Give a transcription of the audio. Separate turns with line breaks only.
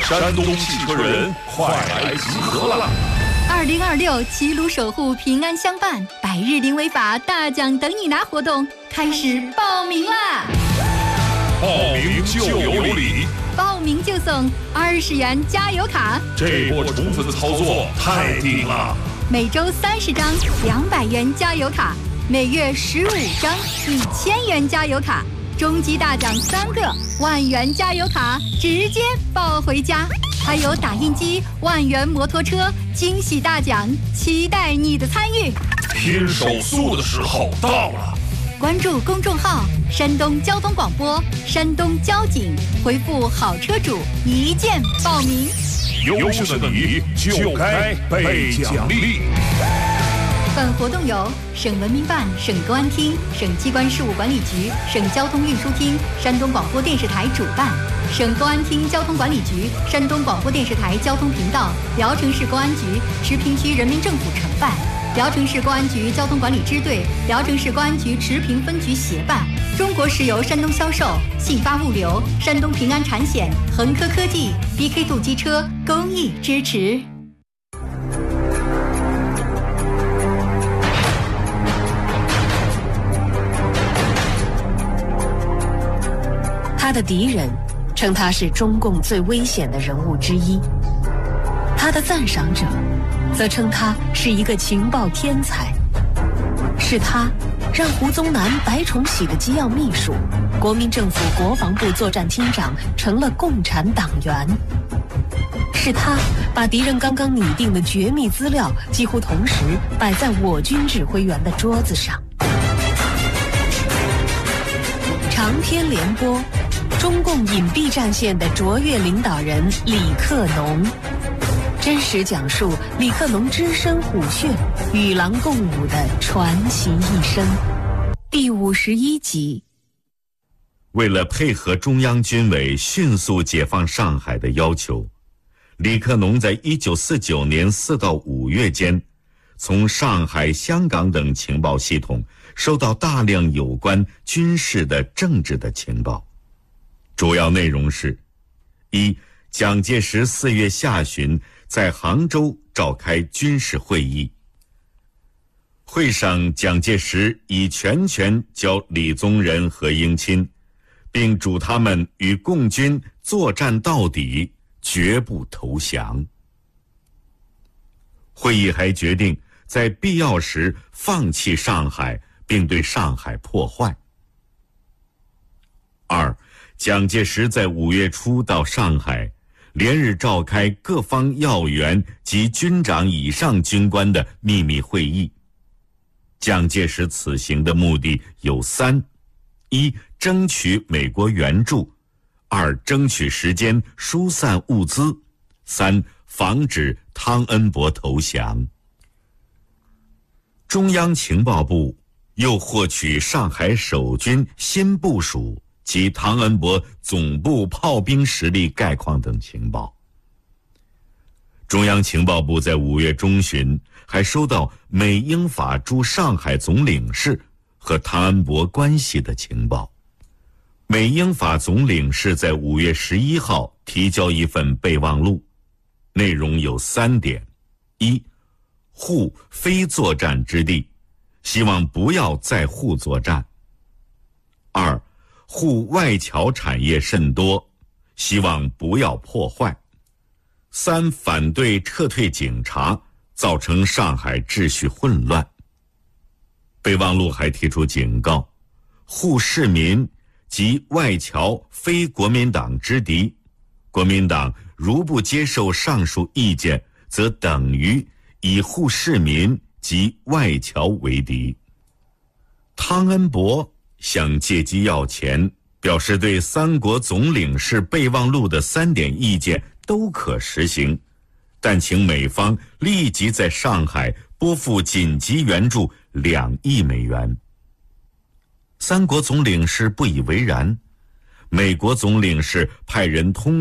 山东汽车人快来集合了
！2026齐鲁守护平安相伴百日零违法大奖等你拿活动开始报名啦！
报名就有礼，
报名就送20元加油卡。
这波宠粉操作太顶了！
每周30张200元加油卡，每月15张1000元加油卡，终极大奖3个10000元加油卡，直接抱回家。还有打印机、10000元摩托车，惊喜大奖，期待你的参与。
拼手速的时候到了！
关注公众号山东交通广播、山东交警，回复好车主一键报名。
优秀的你就该被奖励。
本活动由省文明办、省公安厅、省机关事务管理局、省交通运输厅、山东广播电视台主办，省公安厅交通管理局、山东广播电视台交通频道、聊城市公安局、驰平区人民政府承办，聊城市公安局交通管理支队、聊城市公安局驰平分局协办，中国石油山东销售、信发物流、山东平安产险、恒科科技、BK 度机车公益支持。
他的敌人称他是中共最危险的人物之一，他的赞赏者则称他是一个情报天才。是他让胡宗南、白崇禧的机要秘书、国民政府国防部作战厅长成了共产党员。是他把敌人刚刚拟定的绝密资料几乎同时摆在我军指挥员的桌子上。长篇联播，中共隐蔽战线的卓越领导人李克农，真实讲述李克农只身虎穴、与狼共舞的传奇一生。第51集。
为了配合中央军委迅速解放上海的要求，李克农在1949年4到5月间，从上海、香港等情报系统收到大量有关军事的、政治的情报。主要内容是：一、蒋介石4月下旬在杭州召开军事会议，会上蒋介石以全权交李宗仁、何应钦，并嘱他们与共军作战到底，绝不投降。会议还决定在必要时放弃上海，并对上海破坏。二、蒋介石在5月初到上海，连日召开各方要员及军长以上军官的秘密会议。蒋介石此行的目的有3：一、争取美国援助；二、争取时间疏散物资；三、防止汤恩伯投降。中央情报部又获取上海守军新部署及汤恩伯总部炮兵实力概况等情报。中央情报部在5月中旬还收到美英法驻上海总领事和汤恩伯关系的情报。美英法总领事在5月11号提交一份备忘录，内容有3点：一、沪非作战之地，希望不要再沪作战；二、沪外侨产业甚多，希望不要破坏；三、反对撤退警察，造成上海秩序混乱。备忘录还提出警告：沪市民及外侨非国民党之敌，国民党如不接受上述意见，则等于以沪市民及外侨为敌。汤恩伯向借机要钱，表示对3国总领事备忘录的3点意见都可实行，但请美方立即在上海拨付紧急援助2亿美元。3国总领事不以为然，美国总领事派人通